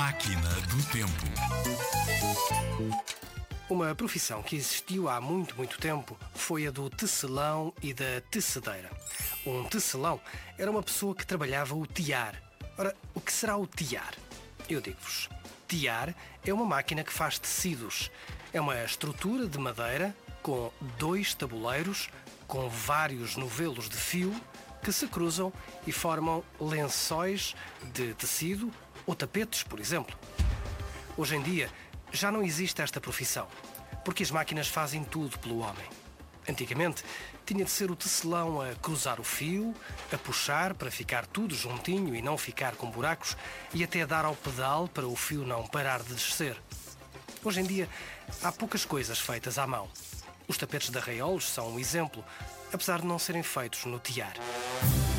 Máquina do Tempo. Uma profissão que existiu há muito tempo foi a do tecelão e da tecedeira. Um tecelão era uma pessoa que trabalhava o tear. Ora, o que será o tear? Eu digo-vos. Tear é uma máquina que faz tecidos. É uma estrutura de madeira com 2 tabuleiros com vários novelos de fio que se cruzam e formam lençóis de tecido ou tapetes, por exemplo. Hoje em dia já não existe esta profissão, porque as máquinas fazem tudo pelo homem. Antigamente tinha de ser o tecelão a cruzar o fio, a puxar para ficar tudo juntinho e não ficar com buracos e até dar ao pedal para o fio não parar de descer. Hoje em dia há poucas coisas feitas à mão. Os tapetes de arraiolos são um exemplo, apesar de não serem feitos no tear.